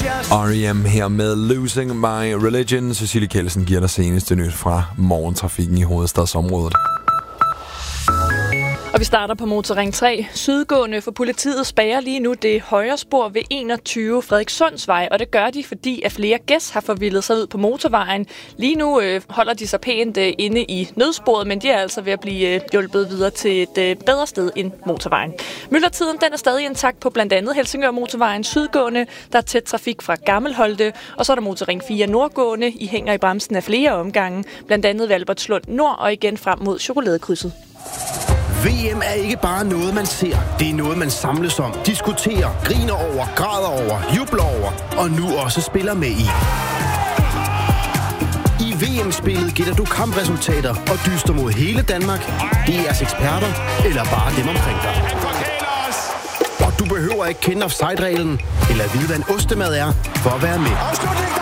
R.E.M. her med Losing My Religion. Cecilie Kjeldsen giver dig seneste nyt fra morgentrafikken i hovedstadsområdet. Og vi starter på Motorring 3. Sydgående for politiet spærrer lige nu det højre spor ved 21 Frederikssundsvej, og det gør de, fordi at flere gæs har forvildet sig ud på motorvejen. Lige nu holder de sig pænt inde i nødsporet, men de er altså ved at blive hjulpet videre til et bedre sted end motorvejen. Myldretiden den er stadig intakt på blandt andet Helsingør Motorvejen sydgående. Der er tæt trafik fra Gammelholte, og så er der Motorring 4 nordgående. I hænger i bremsen af flere omgange, blandt andet ved Albertslund Nord og igen frem mod Chokoladekrydset. VM er ikke bare noget, man ser. Det er noget, man samles om, diskuterer, griner over, græder over, jubler over og nu også spiller med i. I VM-spillet gætter du kampresultater og dyster mod hele Danmark, DR's eksperter eller bare dem omkring dig. Og du behøver ikke kende offside-reglen eller vide, hvad en ostemad er for at være med.